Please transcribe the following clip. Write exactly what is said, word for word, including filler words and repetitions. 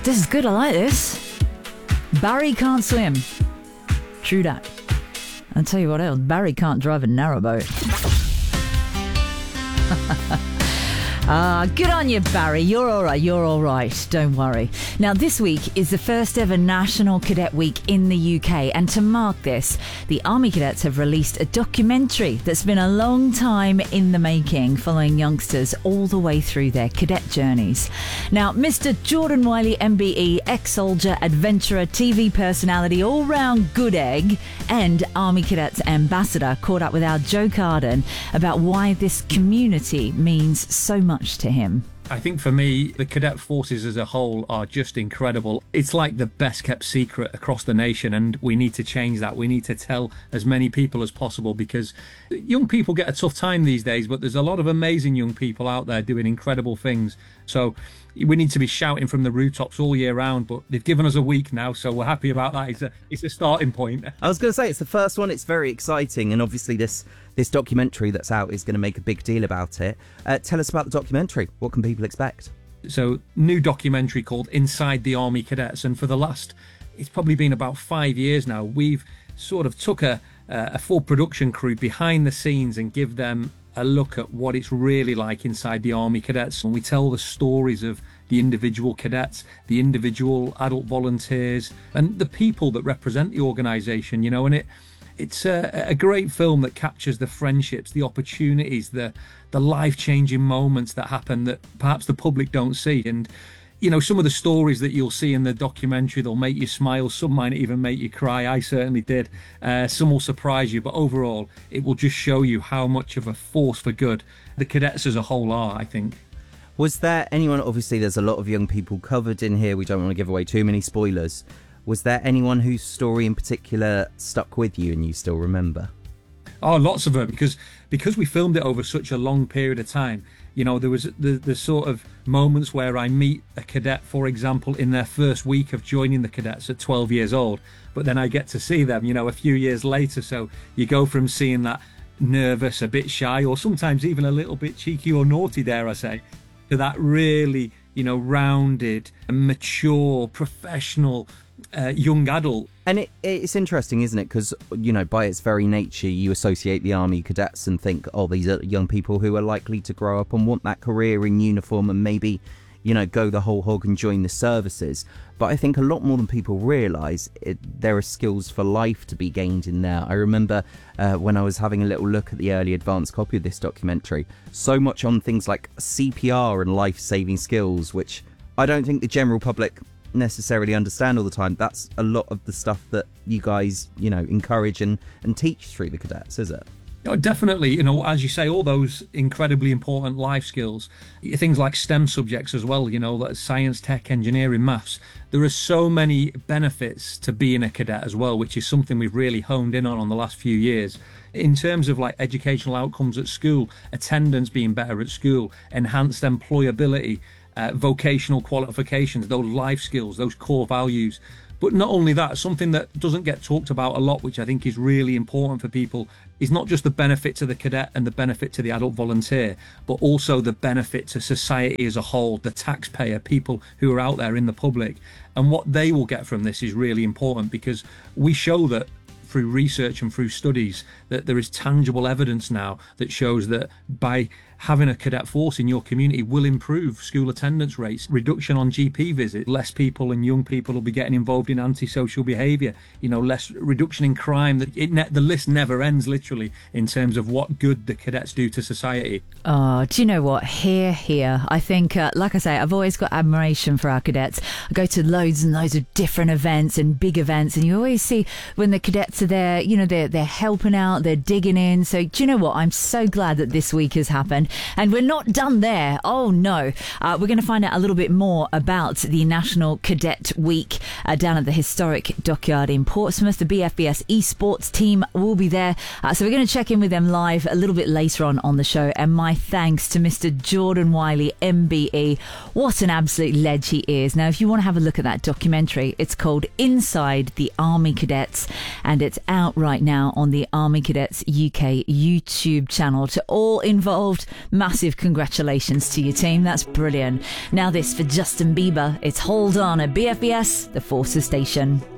This is good. I like this. Barry can't swim. True that. I'll tell you what else. Barry can't drive a narrowboat. Ah, good on you, Barry. You're all right. You're all right. Don't worry. Now, this week is the first ever National Cadet Week in the U K. And to mark this, the Army Cadets have released a documentary that's been a long time in the making, following youngsters all the way through their cadet journeys. Now, Mister Jordan Wiley, M B E, ex-soldier, adventurer, T V personality, all-round good egg, and Army Cadets ambassador, caught up with our Joe Carden about why this community means so much to him. I think for me, the cadet forces as a whole are just incredible. It's like the best kept secret across the nation, and we need to change that. We need to tell as many people as possible, because young people get a tough time these days, but there's a lot of amazing young people out there doing incredible things. So we need to be shouting from the rooftops all year round, but they've given us a week now, so we're happy about that. It's a, it's a starting point. I was going to say, it's the first one. It's very exciting, and obviously this this documentary that's out is going to make a big deal about it. Uh, tell us about the documentary. What can people expect? So, new documentary called Inside the Army Cadets, and for the last, it's probably been about five years now, we've sort of took a, a full production crew behind the scenes and give them a look at what it's really like inside the Army Cadets. And we tell the stories of the individual cadets, the individual adult volunteers, and the people that represent the organisation, you know, and it it's a, a great film that captures the friendships, the opportunities, the the life-changing moments that happen that perhaps the public don't see. And you know, some of the stories that you'll see in the documentary, they'll make you smile. Some might even make you cry. I certainly did. Uh, some will surprise you, but overall, it will just show you how much of a force for good the cadets as a whole are, I think. Was there anyone, obviously there's a lot of young people covered in here, we don't want to give away too many spoilers. Was there anyone whose story in particular stuck with you and you still remember? Oh, lots of them, because because we filmed it over such a long period of time. You know, there was the, the sort of moments where I meet a cadet, for example, in their first week of joining the cadets at twelve years old, but then I get to see them, you know, a few years later. So you go from seeing that nervous, a bit shy, or sometimes even a little bit cheeky or naughty, dare I say, to that really, you know, rounded, mature, professional uh, young adult. And it, it's interesting, isn't it? Because, you know, by its very nature, you associate the Army Cadets and think, oh, these are young people who are likely to grow up and want that career in uniform and maybe, you know, go the whole hog and join the services. But I think a lot more than people realise, it, there are skills for life to be gained in there. I remember uh, when I was having a little look at the early advanced copy of this documentary, so much on things like C P R and life-saving skills, which I don't think the general public necessarily understand all the time. That's a lot of the stuff that you guys, you know, encourage and, and teach through the cadets, is it? Oh, definitely. You know, as you say, all those incredibly important life skills, things like STEM subjects as well, you know, like science, tech, engineering, maths. There are so many benefits to being a cadet as well, which is something we've really honed in on on the last few years. In terms of like educational outcomes at school, attendance being better at school, enhanced employability, uh, vocational qualifications, those life skills, those core values. But not only that, something that doesn't get talked about a lot, which I think is really important for people, is not just the benefit to the cadet and the benefit to the adult volunteer, but also the benefit to society as a whole, the taxpayer, people who are out there in the public. And what they will get from this is really important, because we show that through research and through studies that there is tangible evidence now that shows that by having a cadet force in your community will improve school attendance rates, reduction on G P visits, less people and young people will be getting involved in antisocial behaviour, you know, less reduction in crime. That it ne- the list never ends, literally, in terms of what good the cadets do to society. Oh, do you know what? Here, here. I think, uh, like I say, I've always got admiration for our cadets. I go to loads and loads of different events and big events, and you always see when the cadets are there, you know, they're, they're helping out, they're digging in. So, do you know what? I'm so glad that this week has happened. And we're not done there. Oh, no. Uh, we're going to find out a little bit more about the National Cadet Week uh, down at the historic dockyard in Portsmouth. The B F B S esports team will be there. Uh, so we're going to check in with them live a little bit later on on the show. And my thanks to Mister Jordan Wiley, M B E. What an absolute ledge he is. Now, if you want to have a look at that documentary, it's called Inside the Army Cadets, and it's out right now on the Army Cadets U K YouTube channel. To all involved, Massive congratulations to your team. That's brilliant. Now this for Justin Bieber. It's Hold On at B F B S, the Forces Station.